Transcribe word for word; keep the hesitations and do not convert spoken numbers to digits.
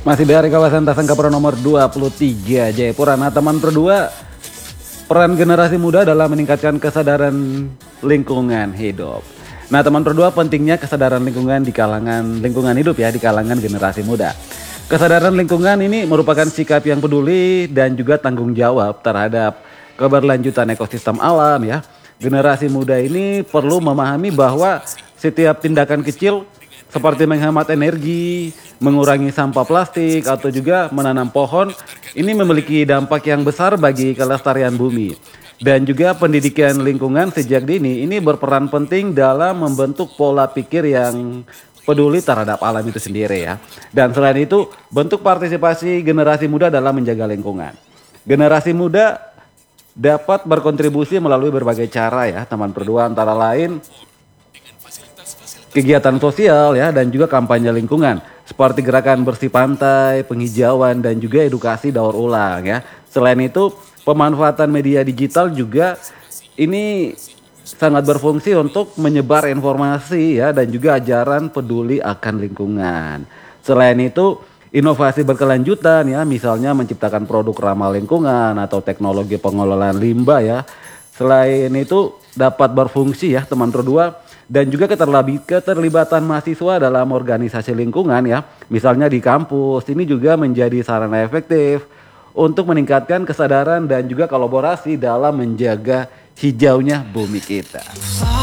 Masih dari kawasan Tasangkapura nomor dua puluh tiga Jayapura. Nah teman berdua, peran generasi muda dalam meningkatkan kesadaran lingkungan hidup. Nah teman berdua, pentingnya kesadaran lingkungan di kalangan lingkungan hidup ya, di kalangan generasi muda. Kesadaran lingkungan ini merupakan sikap yang peduli dan juga tanggung jawab terhadap keberlanjutan ekosistem alam ya. Generasi muda ini perlu memahami bahwa setiap tindakan kecil seperti menghemat energi, mengurangi sampah plastik, atau juga menanam pohon, ini memiliki dampak yang besar bagi kelestarian bumi. Dan juga pendidikan lingkungan sejak dini ini berperan penting dalam membentuk pola pikir yang peduli terhadap alam itu sendiri ya. Dan selain itu, bentuk partisipasi generasi muda dalam menjaga lingkungan. Generasi muda dapat berkontribusi melalui berbagai cara ya, teman berdua, antara lain kegiatan sosial ya dan juga kampanye lingkungan seperti gerakan bersih pantai, penghijauan dan juga edukasi daur ulang ya. Selain itu, pemanfaatan media digital juga ini sangat berfungsi untuk menyebar informasi ya dan juga ajaran peduli akan lingkungan. Selain itu, inovasi berkelanjutan ya, misalnya menciptakan produk ramah lingkungan atau teknologi pengelolaan limbah ya. Selain itu dapat berfungsi ya teman berdua, dan juga keterlibatan mahasiswa dalam organisasi lingkungan ya, misalnya di kampus, ini juga menjadi sarana efektif untuk meningkatkan kesadaran dan juga kolaborasi dalam menjaga hijaunya bumi kita.